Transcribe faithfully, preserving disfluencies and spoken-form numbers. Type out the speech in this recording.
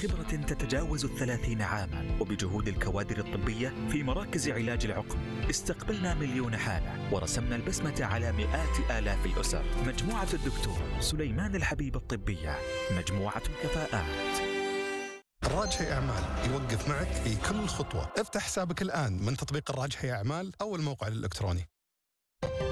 خبرة تتجاوز الثلاثين عاما وبجهود الكوادر الطبية في مراكز علاج العقم استقبلنا مليون حالة ورسمنا البسمة على مئات آلاف الأسر. مجموعة الدكتور سليمان الحبيب الطبية، مجموعة كفاءات. الراجحي أعمال يوقف معك في كل خطوة. افتح حسابك الآن من تطبيق الراجحي أعمال أو الموقع الإلكتروني.